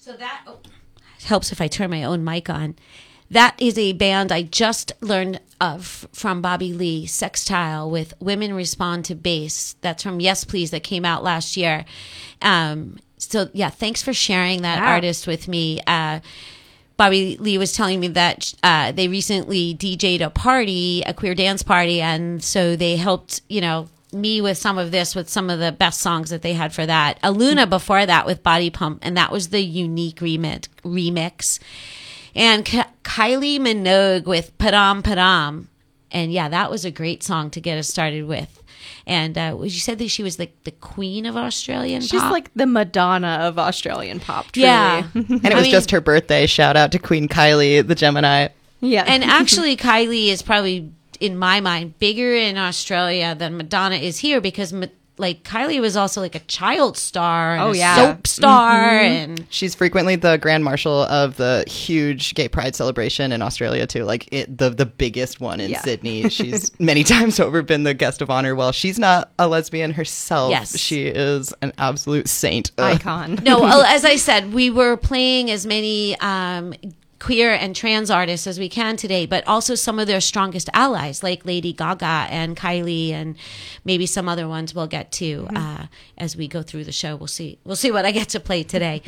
So that helps if I turn my own mic on. That is a band I just learned of from Bobby Lee, Sextile, with Women Respond to Bass. That's from Yes Please, that came out last year. So, yeah, thanks for sharing that artist with me. Bobby Lee was telling me that they recently DJ'd a party, a queer dance party, and so they helped, me with some of this, with some of the best songs that they had for that. Aluna before that with Body Pump, and that was the unique remix. And Kylie Minogue with Padam Padam. And yeah, that was a great song to get us started with. And you said that she was like the queen of Australian pop? She's like the Madonna of Australian pop, truly. Yeah. And it was just her birthday. Shout out to Queen Kylie, the Gemini. Yeah. And actually, Kylie is probably, in my mind, bigger in Australia than Madonna is here, because Kylie was also like a child star and soap star. And she's frequently the grand marshal of the huge gay pride celebration in Australia too, like the biggest one in Sydney. She's many times over been the guest of honor. Well, she's not a lesbian herself. Yes. She is an absolute saint. Icon. No, as I said, we were playing as many queer and trans artists as we can today, but also some of their strongest allies like Lady Gaga and Kylie, and maybe some other ones we'll get to as we go through the show. We'll see what I get to play today.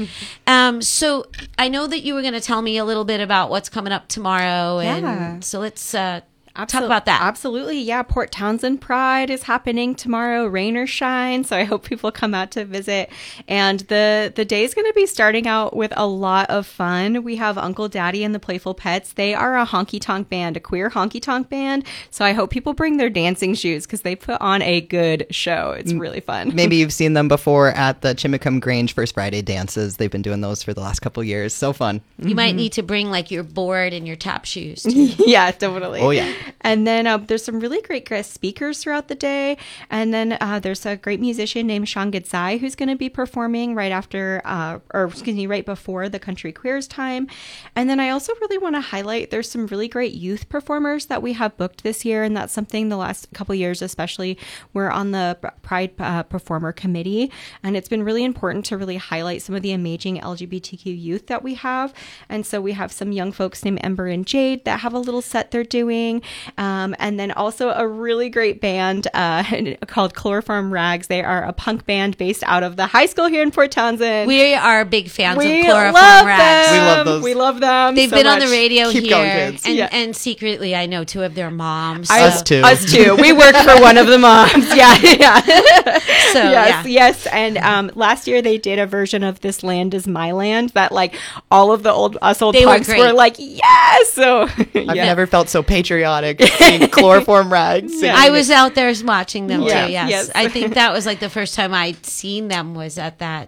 So I know that you were going to tell me a little bit about what's coming up tomorrow, and so let's talk about that. Absolutely. Yeah. Port Townsend Pride is happening tomorrow, rain or shine. So I hope people come out to visit. And the day is going to be starting out with a lot of fun. We have Uncle Daddy and the Playful Pets. They are a honky tonk band, a queer honky tonk band. So I hope people bring their dancing shoes, because they put on a good show. It's really fun. Maybe you've seen them before at the Chimicum Grange First Friday dances. They've been doing those for the last couple of years. So fun. You might need to bring like your board and your tap shoes too. Yeah, totally. Oh, yeah. And then there's some really great guest speakers throughout the day. And then there's a great musician named Sean Gadzai who's going to be performing right before the Country Queers time. And then I also really want to highlight, there's some really great youth performers that we have booked this year. And that's something the last couple of years, especially, we're on the Pride Performer Committee. And it's been really important to really highlight some of the amazing LGBTQ youth that we have. And so we have some young folks named Ember and Jade that have a little set they're doing. And then also a really great band called Chloroform Rags. They are a punk band based out of the high school here in Port Townsend. We are big fans of Chloroform Rags. We love those. We love them. They've been on the radio Keep here. going, kids. And secretly, I know two of their moms. Us too. Us too. We work for one of the moms. Yeah. So, yes. And last year they did a version of This Land Is My Land that like all of the old punks were like, yes. So I've never felt so patriotic seeing Chloroform Rags. Yeah. I was out there watching them too. Yes. Yes. I think that was like the first time I'd seen them was at that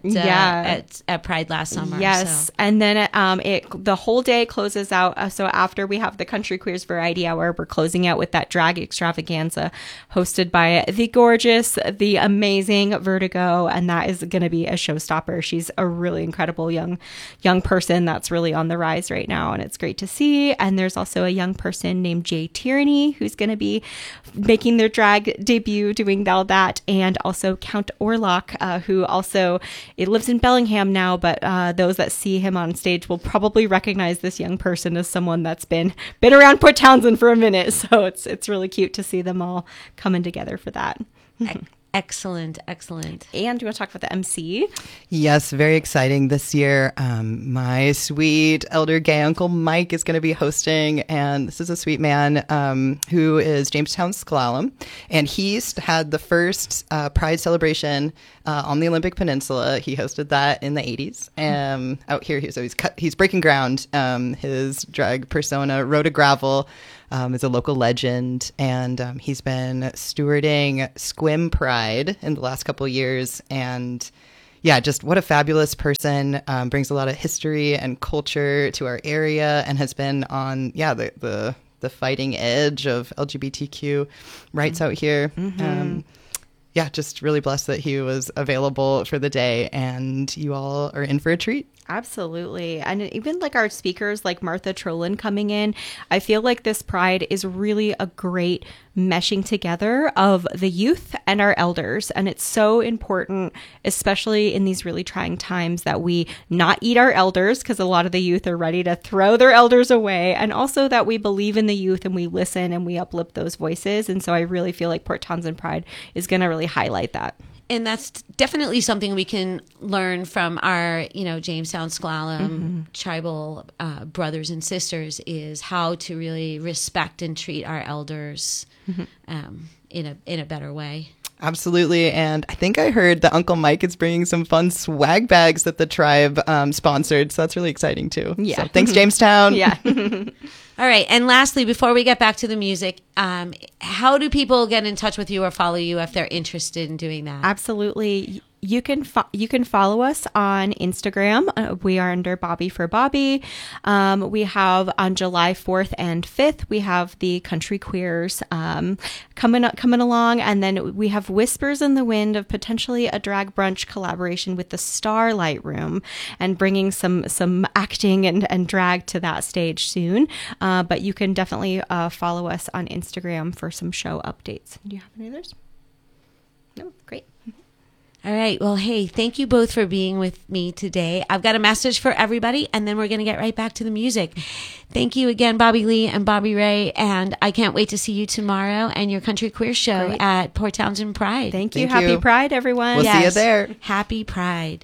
at Pride last summer. Yes. So. And then the whole day closes out. So after we have the Country Queers Variety Hour, we're closing out with that drag extravaganza hosted by the gorgeous, the amazing Vertigo, and that is going to be a showstopper. She's a really incredible young person that's really on the rise right now, and it's great to see. And there's also a young person named Jay Tyranny who's going to be making their drag debut, doing all that, and also Count Orlock, who also lives in Bellingham now, but those that see him on stage will probably recognize this young person as someone that's been around Port Townsend for a minute. So it's really cute to see them all coming together for that. Excellent. And do you want to talk about the MC? Yes, very exciting this year. My sweet elder gay uncle Mike is going to be hosting, and this is a sweet man who is Jamestown Sklallam, and he's had the first Pride celebration on the Olympic Peninsula. He hosted that in the 80s. Out here, he's breaking ground. His drag persona, Rhoda Gravel, is a local legend, and he's been stewarding Squim Pride in the last couple of years, and yeah, just what a fabulous person. Brings a lot of history and culture to our area, and has been on the fighting edge of LGBTQ rights out here. Just really blessed that he was available for the day, and you all are in for a treat. Absolutely. And even like our speakers like Martha Trolin coming in, I feel like this Pride is really a great meshing together of the youth and our elders. And it's so important, especially in these really trying times, that we not eat our elders, because a lot of the youth are ready to throw their elders away. And also that we believe in the youth and we listen and we uplift those voices. And so I really feel like Port Townsend Pride is going to really highlight that. And that's definitely something we can learn from our, Jamestown Sklallam tribal brothers and sisters, is how to really respect and treat our elders in a better way. Absolutely. And I think I heard that Uncle Mike is bringing some fun swag bags that the tribe sponsored. So that's really exciting too. Yeah. So thanks, Jamestown. Yeah. All right. And lastly, before we get back to the music, how do people get in touch with you or follow you if they're interested in doing that? Absolutely. You can follow us on Instagram. We are under Bobby for Bobby. We have on July 4th and 5th, we have the Country Queers coming along. And then we have whispers in the wind of potentially a drag brunch collaboration with the Starlight Room and bringing some acting and drag to that stage soon. But you can definitely follow us on Instagram for some show updates. Do you have any others? No? Great. All right. Well, hey, thank you both for being with me today. I've got a message for everybody, and then we're going to get right back to the music. Thank you again, Bobby Lee and Bobby Ray, and I can't wait to see you tomorrow and your Country Queer show at Port Townsend Pride. Thank you. Happy Pride, everyone. We'll see you there. Happy Pride.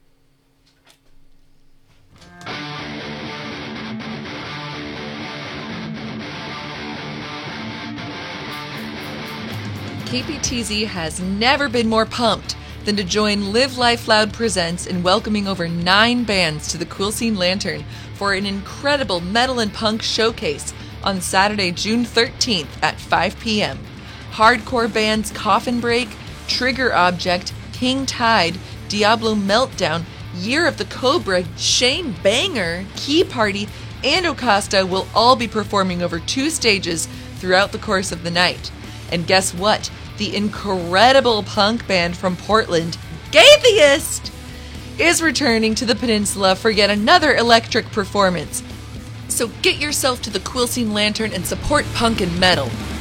KPTZ has never been more pumped than to join Live Life Loud Presents in welcoming over 9 bands to the Quilcene Lantern for an incredible metal and punk showcase on Saturday, June 13th at 5 p.m. Hardcore bands Coffin Break, Trigger Object, King Tide, Diablo Meltdown, Year of the Cobra, Shane Banger, Key Party, and Ocasta will all be performing over 2 stages throughout the course of the night. And guess what? The incredible punk band from Portland, Gaytheist, is returning to the peninsula for yet another electric performance. So get yourself to the Quilcene Lantern and support punk and metal.